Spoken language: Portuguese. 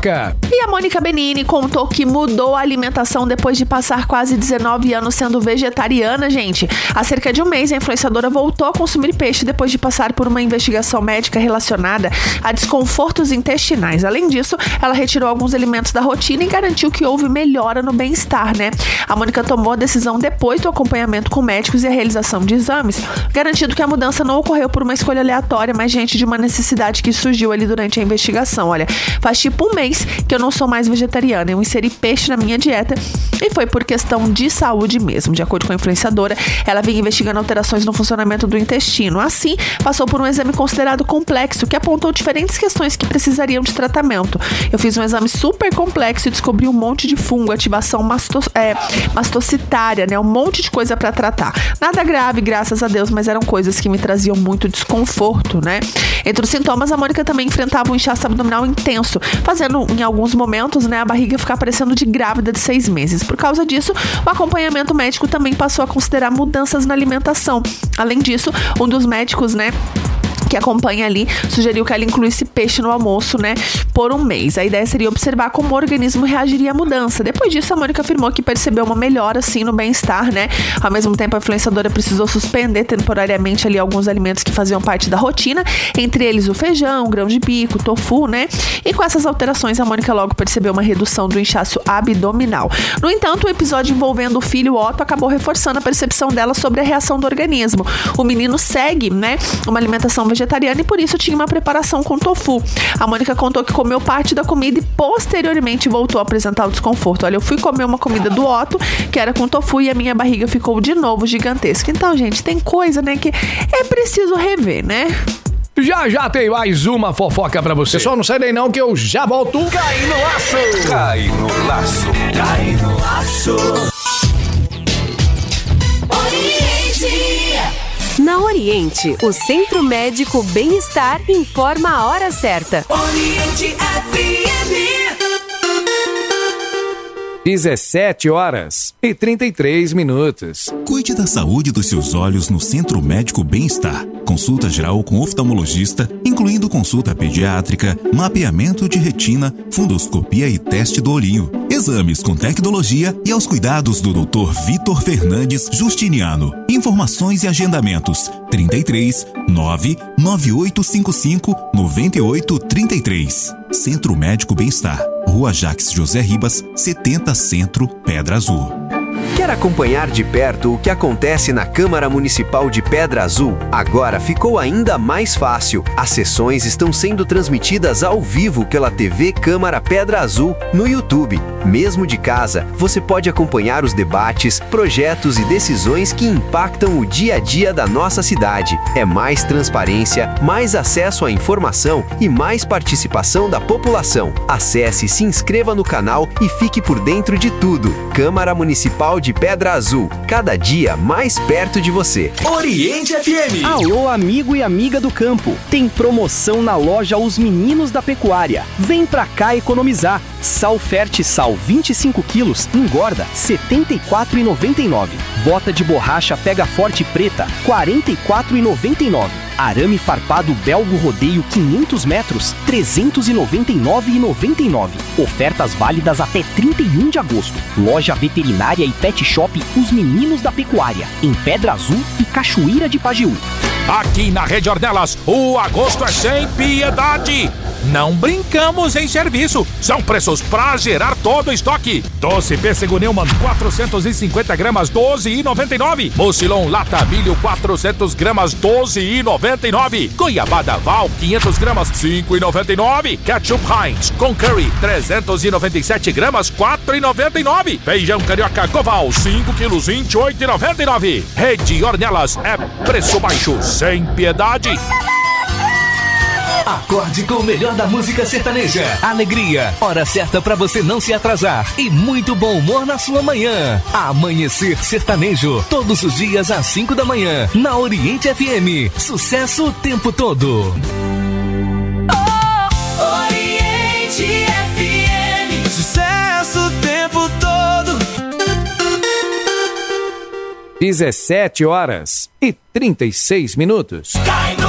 fofoca. E a Mônica Benini contou que mudou a alimentação depois de passar quase 19 anos sendo vegetariana, gente. Há cerca de um mês, a influenciadora voltou a consumir peixe depois de passar por uma investigação médica relacionada a desconfortos intestinais. Além disso, ela retirou alguns alimentos da rotina e garantiu que houve melhora no bem-estar, né? A Mônica tomou a decisão depois do acompanhamento com médicos e a realização de exames, garantindo que a mudança não ocorreu por uma escolha aleatória, mas diante de uma necessidade que surgiu ali durante a investigação. Olha, faz tipo um mês que eu não sou mais vegetariana, eu inseri peixe na minha dieta e foi por questão de saúde mesmo. De acordo com a influenciadora, ela vinha investigando alterações no funcionamento do intestino. Assim, passou por um exame considerado complexo, que apontou diferentes questões que precisariam de tratamento. Eu fiz um exame super complexo e descobri um monte de fungo, ativação mastocitária, né? Um monte de coisa para tratar. Nada grave, graças a Deus, mas eram coisas que me traziam muito desconforto, né? Entre os sintomas, a Mônica também enfrentava um inchaço abdominal intenso, fazendo, em alguns momentos, né, a barriga ficar parecendo de grávida de 6 meses. Por causa disso, o acompanhamento médico também passou a considerar mudanças na alimentação. Além disso, um dos médicos, né, que acompanha ali, sugeriu que ela incluísse peixe no almoço, né, por um mês. A ideia seria observar como o organismo reagiria à mudança. Depois disso, a Mônica afirmou que percebeu uma melhora, assim, no bem-estar, né. Ao mesmo tempo, a influenciadora precisou suspender temporariamente ali alguns alimentos que faziam parte da rotina, entre eles o feijão, o grão de bico, o tofu, né. E com essas alterações, a Mônica logo percebeu uma redução do inchaço abdominal. No entanto, o episódio envolvendo o filho Otto acabou reforçando a percepção dela sobre a reação do organismo. O menino segue, né, uma alimentação vegetariana e por isso tinha uma preparação com tofu. A Mônica contou que comeu parte da comida e posteriormente voltou a apresentar o desconforto. Olha, eu fui comer uma comida do Otto, que era com tofu, e a minha barriga ficou de novo gigantesca. Então, gente, tem coisa, né, que é preciso rever, né? Já tem mais uma fofoca pra você. Pessoal, não sai daí não que eu já volto. Cai no laço. Cai no laço. Cai no laço. Na Oriente, o Centro Médico Bem-Estar informa a hora certa. Oriente FM. 17h33. Cuide da saúde dos seus olhos no Centro Médico Bem-Estar. Consulta geral com oftalmologista, incluindo consulta pediátrica, mapeamento de retina, fundoscopia e teste do olhinho. Exames com tecnologia e aos cuidados do Dr. Vitor Fernandes Justiniano. Informações e agendamentos 33 99855 9833. Centro Médico Bem-Estar. Rua Jacques José Ribas, 70 Centro, Pedra Azul. Quer acompanhar de perto o que acontece na Câmara Municipal de Pedra Azul? Agora ficou ainda mais fácil. As sessões estão sendo transmitidas ao vivo pela TV Câmara Pedra Azul no YouTube. Mesmo de casa, você pode acompanhar os debates, projetos e decisões que impactam o dia a dia da nossa cidade. É mais transparência, mais acesso à informação e mais participação da população. Acesse, se inscreva no canal e fique por dentro de tudo. Câmara Municipal de Pedra Azul, cada dia mais perto de você. Oriente FM. Alô, amigo e amiga do campo. Tem promoção na loja Os Meninos da Pecuária. Vem pra cá economizar. Sal Fertisal 25 quilos, engorda R$ 74,99. Bota de borracha Pega Forte Preta, R$ 44,99. Arame farpado Belgo Rodeio 500 metros, R$ 399,99. Ofertas válidas até 31 de agosto. Loja veterinária e pet shop Os Meninos da Pecuária, em Pedra Azul e Cachoeira de Pajeú. Aqui na Rede Ornelas, o agosto é sem piedade. Não brincamos em serviço. São preços pra gerar todo o estoque. Doce pêssego Neumann, 450 gramas, R$ 12,99. Mucilon Lata Milho, 400 gramas, R$ 12,99. Goiabada Val, 500 gramas, R$ 5,99. Ketchup Heinz com curry, 397 gramas, R$ 4,99. Feijão Carioca Coval, 5 quilos, R$ 28,99. Rede Ornelas, é preço baixo, sem piedade. Acorde com o melhor da música sertaneja. Alegria, hora certa pra você não se atrasar. E muito bom humor na sua manhã. Amanhecer Sertanejo, todos os dias às 5 da manhã, na Oriente FM. Sucesso o tempo todo. Oriente FM. Sucesso o tempo todo. 17h36. Cai